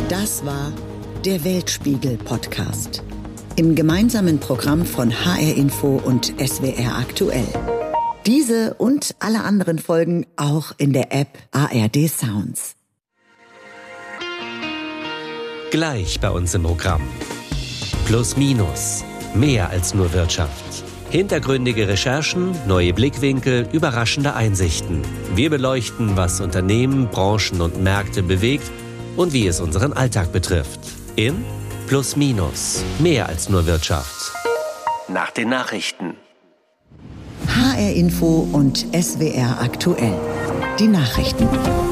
Das war der Weltspiegel-Podcast. Im gemeinsamen Programm von HR Info und SWR Aktuell. Diese und alle anderen Folgen auch in der App ARD Sounds. Gleich bei uns im Programm. Plus Minus. Mehr als nur Wirtschaft. Hintergründige Recherchen, neue Blickwinkel, überraschende Einsichten. Wir beleuchten, was Unternehmen, Branchen und Märkte bewegt und wie es unseren Alltag betrifft. In Plus Minus. Mehr als nur Wirtschaft. Nach den Nachrichten. HR Info und SWR Aktuell. Die Nachrichten.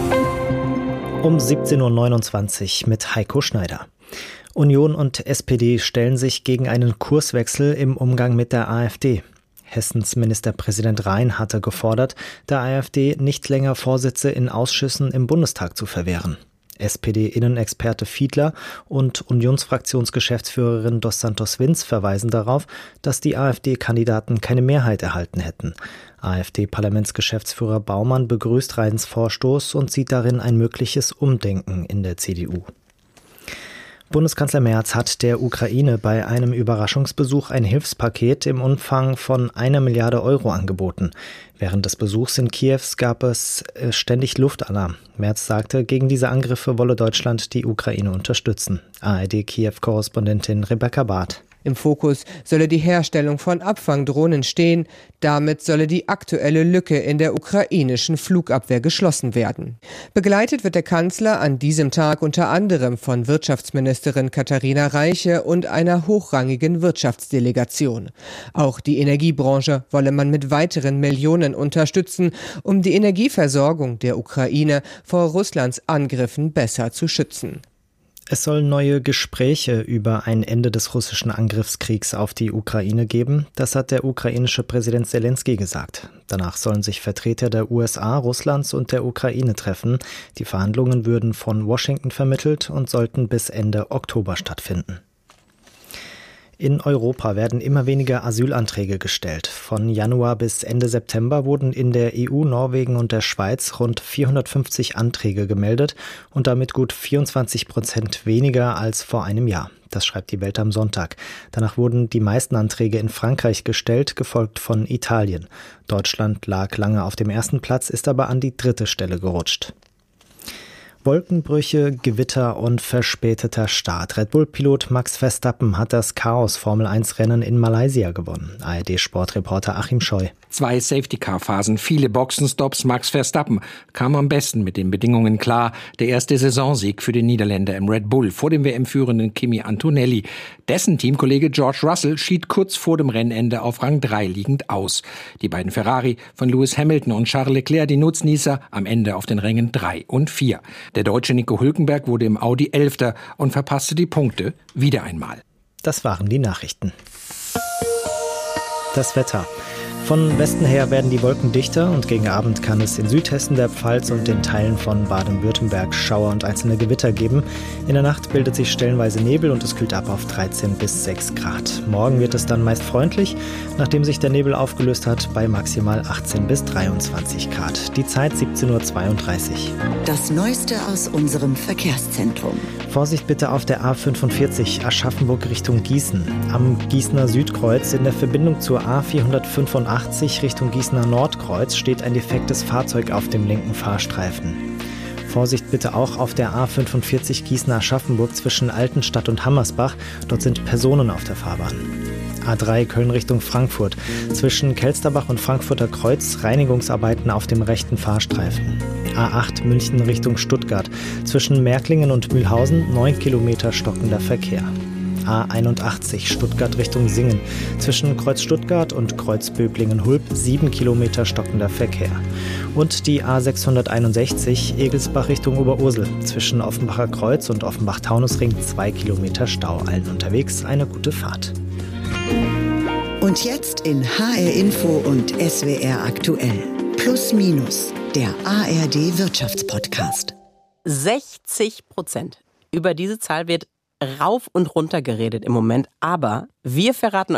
Um 17.29 Uhr mit Heiko Schneider. Union und SPD stellen sich gegen einen Kurswechsel im Umgang mit der AfD. Hessens Ministerpräsident Rhein hatte gefordert, der AfD nicht länger Vorsitze in Ausschüssen im Bundestag zu verwehren. SPD-Innenexperte Fiedler und Unionsfraktionsgeschäftsführerin Dos Santos Vinz verweisen darauf, dass die AfD-Kandidaten keine Mehrheit erhalten hätten. AfD-Parlamentsgeschäftsführer Baumann begrüßt Rheins Vorstoß und sieht darin ein mögliches Umdenken in der CDU. Bundeskanzler Merz hat der Ukraine bei einem Überraschungsbesuch ein Hilfspaket im Umfang von 1 Milliarde Euro angeboten. Während des Besuchs in Kiew gab es ständig Luftalarm. Merz sagte, gegen diese Angriffe wolle Deutschland die Ukraine unterstützen. ARD-Kiew-Korrespondentin Rebecca Barth. Im Fokus solle die Herstellung von Abfangdrohnen stehen. Damit solle die aktuelle Lücke in der ukrainischen Flugabwehr geschlossen werden. Begleitet wird der Kanzler an diesem Tag unter anderem von Wirtschaftsministerin Katharina Reiche und einer hochrangigen Wirtschaftsdelegation. Auch die Energiebranche wolle man mit weiteren Millionen unterstützen, um die Energieversorgung der Ukraine vor Russlands Angriffen besser zu schützen. Es soll neue Gespräche über ein Ende des russischen Angriffskriegs auf die Ukraine geben. Das hat der ukrainische Präsident Selenskyj gesagt. Danach sollen sich Vertreter der USA, Russlands und der Ukraine treffen. Die Verhandlungen würden von Washington vermittelt und sollten bis Ende Oktober stattfinden. In Europa werden immer weniger Asylanträge gestellt. Von Januar bis Ende September wurden in der EU, Norwegen und der Schweiz rund 450 Anträge gemeldet und damit gut 24% weniger als vor einem Jahr. Das schreibt die Welt am Sonntag. Danach wurden die meisten Anträge in Frankreich gestellt, gefolgt von Italien. Deutschland lag lange auf dem ersten Platz, ist aber an die 3. Stelle gerutscht. Wolkenbrüche, Gewitter und verspäteter Start. Red Bull-Pilot Max Verstappen hat das Chaos-Formel-1-Rennen in Malaysia gewonnen. ARD-Sportreporter Achim Scheu. 2 Safety-Car-Phasen, viele Boxenstops. Max Verstappen kam am besten mit den Bedingungen klar. Der erste Saisonsieg für den Niederländer im Red Bull vor dem WM-führenden Kimi Antonelli. Dessen Teamkollege George Russell schied kurz vor dem Rennende auf Rang 3 liegend aus. Die beiden Ferrari von Lewis Hamilton und Charles Leclerc, die Nutznießer, am Ende auf den Rängen 3 und 4. Der Deutsche Nico Hülkenberg wurde im Audi 11. und verpasste die Punkte wieder einmal. Das waren die Nachrichten. Das Wetter. Von Westen her werden die Wolken dichter und gegen Abend kann es in Südhessen, der Pfalz und den Teilen von Baden-Württemberg Schauer und einzelne Gewitter geben. In der Nacht bildet sich stellenweise Nebel und es kühlt ab auf 13 bis 6 Grad. Morgen wird es dann meist freundlich, nachdem sich der Nebel aufgelöst hat, bei maximal 18 bis 23 Grad. Die Zeit 17.32 Uhr. Das Neueste aus unserem Verkehrszentrum. Vorsicht bitte auf der A45 Aschaffenburg Richtung Gießen. Am Gießener Südkreuz in der Verbindung zur A485 Richtung Gießener Nordkreuz steht ein defektes Fahrzeug auf dem linken Fahrstreifen. Vorsicht bitte auch auf der A45 Gießener Aschaffenburg zwischen Altenstadt und Hammersbach. Dort sind Personen auf der Fahrbahn. A3 Köln Richtung Frankfurt. Zwischen Kelsterbach und Frankfurter Kreuz Reinigungsarbeiten auf dem rechten Fahrstreifen. A8 München Richtung Stuttgart. Zwischen Märklingen und Mühlhausen 9 Kilometer stockender Verkehr. A81 Stuttgart Richtung Singen. Zwischen Kreuz Stuttgart und Kreuz Böblingen-Hulb 7 Kilometer stockender Verkehr. Und die A661 Egelsbach Richtung Oberursel. Zwischen Offenbacher Kreuz und Offenbach-Taunusring 2 Kilometer Stau. Allen unterwegs eine gute Fahrt. Und jetzt in HR Info und SWR Aktuell. Plus Minus, der ARD Wirtschaftspodcast. 60%. Über diese Zahl wird rauf und runter geredet im Moment, aber wir verraten